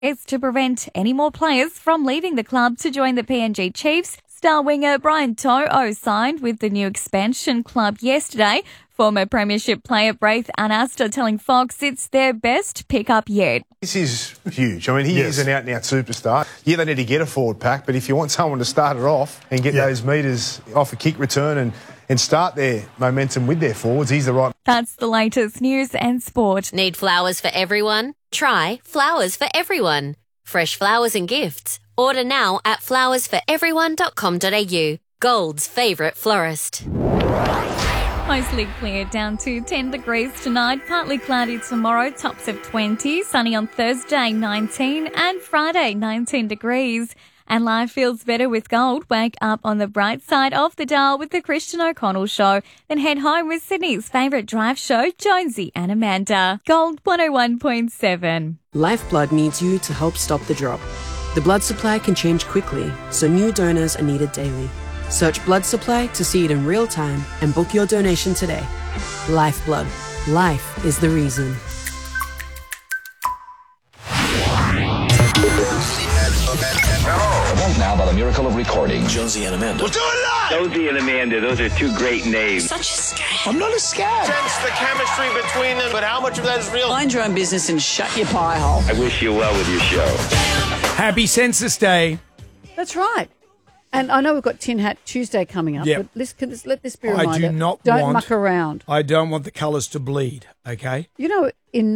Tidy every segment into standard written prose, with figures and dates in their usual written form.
It's to prevent any more players from leaving the club to join the PNG Chiefs. Star winger Brian To'o signed with the new expansion club yesterday. Former premiership player Braith Anasta telling Fox it's their best pickup yet. This is huge. I mean, he is an out-and-out superstar. Yeah, they need to get a forward pack, but if you want someone to start it off and get those metres off a kick return and start their momentum with their forwards, he's the right. That's the latest news and sport. Need flowers for everyone? Try Flowers for Everyone. Fresh flowers and gifts. Order now at flowersforeveryone.com.au. Gold's favourite florist. Mostly clear, down to 10 degrees tonight. Partly cloudy tomorrow, tops of 20. Sunny on Thursday, 19. And Friday, 19 degrees. And life feels better with Gold. Wake up on the bright side of the dial with the Christian O'Connell Show. Then head home with Sydney's favourite drive show, Jonesy and Amanda. Gold 101.7. Lifeblood needs you to help stop the drop. The blood supply can change quickly, so new donors are needed daily. Search blood supply to see it in real time and book your donation today. Lifeblood. Life is the reason. Right now, by the miracle of recording, Jonesy and Amanda. We'll do it live! Jonesy and Amanda, those are two great names. Such a scam. I'm not a scab. Sense the chemistry between them, but how much of that is real? Mind your own business and shut your pie hole. I wish you well with your show. Happy Census Day. That's right. And I know we've got Tin Hat Tuesday coming up, but let this be a reminder. Don't muck around. I don't want the colours to bleed, okay? You know, in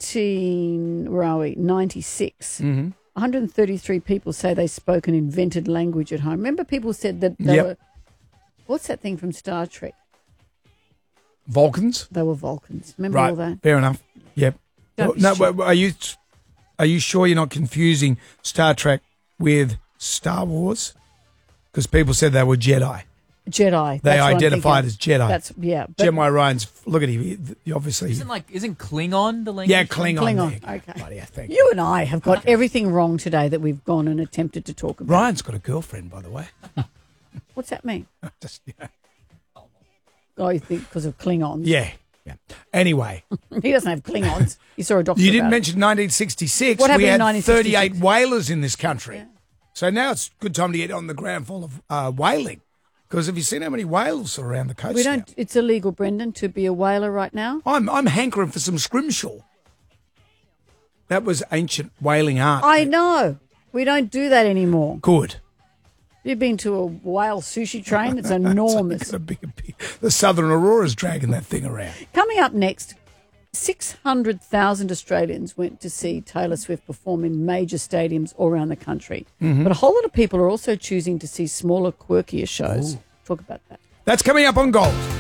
1996, 133 people say they spoke an invented language at home. Remember people said that they were... What's that thing from Star Trek? Vulcans? They were Vulcans. Remember all that? Fair enough. Yep. Are you sure you're not confusing Star Trek with Star Wars? Because people said they were Jedi. Jedi. They identified as Jedi. That's Gemini Ryan's. Look at him. Obviously, isn't Klingon the language? Yeah, Klingon. Okay. Bloody hell, thank you and I have got everything wrong today that we've gone and attempted to talk about. Ryan's got a girlfriend, by the way. What's that mean? Just, Oh, you think because of Klingons? Yeah. Anyway, he doesn't have Klingons. You saw a doctor. You didn't mention 1966. What happened we had in 1966? 38 whalers in this country. Yeah. So now it's a good time to get on the ground full of whaling. Because have you seen how many whales are around the coast? We don't. Now? It's illegal, Brendan, to be a whaler right now. I'm hankering for some scrimshaw. That was ancient whaling art. I know. We don't do that anymore. Good. You've been to a whale sushi train? It's enormous. The Southern Aurora's dragging that thing around. Coming up next, 600,000 Australians went to see Taylor Swift perform in major stadiums all around the country. But a whole lot of people are also choosing to see smaller, quirkier shows. Talk about that. That's coming up on Gold.